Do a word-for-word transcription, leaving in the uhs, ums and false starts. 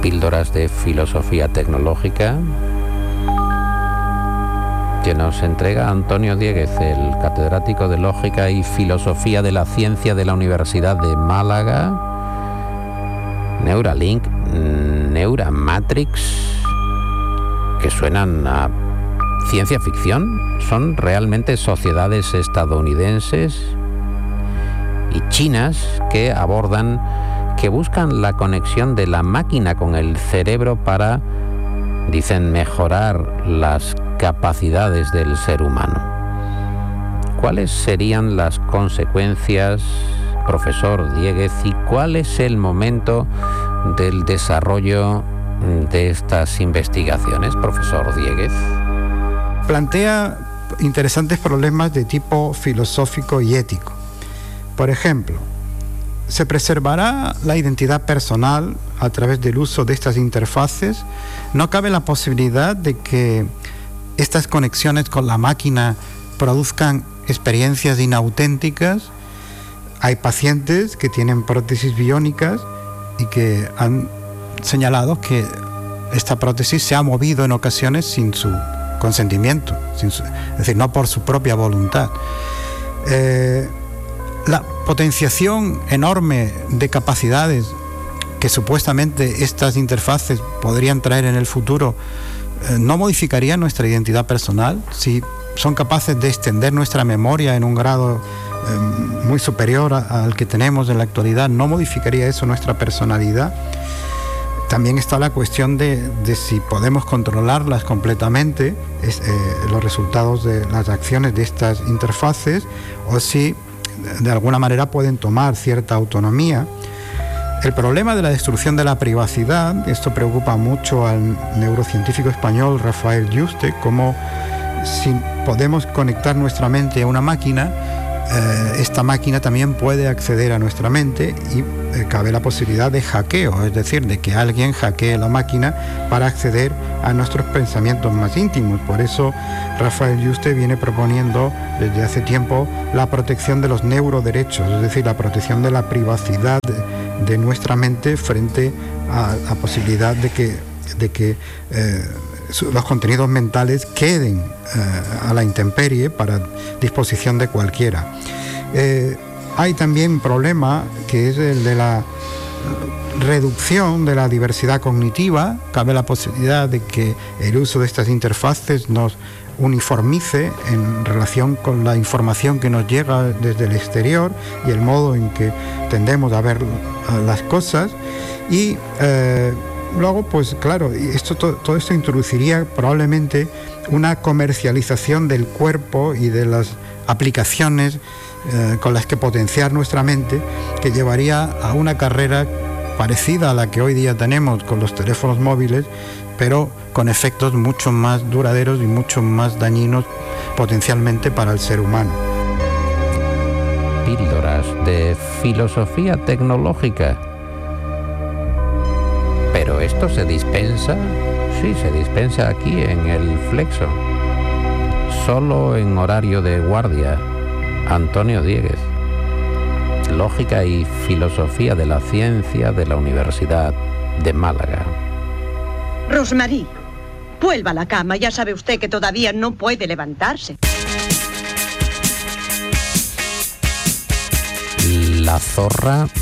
Píldoras de filosofía tecnológica, que nos entrega Antonio Dieguez, el catedrático de Lógica y Filosofía de la Ciencia de la Universidad de Málaga. Neuralink, Neuramatrix, que suenan a ciencia ficción, son realmente sociedades estadounidenses y chinas que abordan, que buscan la conexión de la máquina con el cerebro para, dicen, mejorar las capacidades del ser humano. ¿Cuáles serían las consecuencias, profesor Dieguez, y cuál es el momento del desarrollo de estas investigaciones, profesor Dieguez? Plantea interesantes problemas de tipo filosófico y ético. Por ejemplo, ¿se preservará la identidad personal a través del uso de estas interfaces? ¿No cabe la posibilidad de que estas conexiones con la máquina produzcan experiencias inauténticas? Hay pacientes que tienen prótesis biónicas y que han señalado que esta prótesis se ha movido en ocasiones sin su consentimiento, sin su, es decir, no por su propia voluntad. Eh, la potenciación enorme de capacidades que supuestamente estas interfaces podrían traer en el futuro, eh, ¿no modificaría nuestra identidad personal? Si son capaces de extender nuestra memoria en un grado eh, muy superior a, al que tenemos en la actualidad, ¿no modificaría eso nuestra personalidad? También está la cuestión de, de si podemos controlarlas completamente, es, eh, los resultados de las acciones de estas interfaces, o si de alguna manera pueden tomar cierta autonomía. El problema de la destrucción de la privacidad, esto preocupa mucho al neurocientífico español Rafael Yuste, como si podemos conectar nuestra mente a una máquina, eh, esta máquina también puede acceder a nuestra mente y eh, cabe la posibilidad de hackeo, es decir, de que alguien hackee la máquina para acceder a nuestros pensamientos más íntimos. Por eso Rafael Yuste viene proponiendo desde hace tiempo la protección de los neuroderechos, es decir, la protección de la privacidad de, de nuestra mente frente a la posibilidad de que, de que eh, los contenidos mentales queden eh, a la intemperie para disposición de cualquiera. Eh, hay también un problema que es el de la reducción de la diversidad cognitiva. Cabe la posibilidad de que el uso de estas interfaces nos uniformice en relación con la información que nos llega desde el exterior y el modo en que tendemos a ver las cosas. Y eh, luego, pues claro, esto, todo, todo esto introduciría probablemente una comercialización del cuerpo y de las aplicaciones eh, con las que potenciar nuestra mente, que llevaría a una carrera parecida a la que hoy día tenemos con los teléfonos móviles, pero con efectos mucho más duraderos y mucho más dañinos potencialmente para el ser humano. Píldoras de filosofía tecnológica. Pero esto se dispensa, sí, se dispensa aquí en el Flexo, solo en horario de guardia. Antonio Dieguez, Lógica y Filosofía de la Ciencia de la Universidad de Málaga. Rosmarie, vuelva a la cama, ya sabe usted que todavía no puede levantarse. La zorra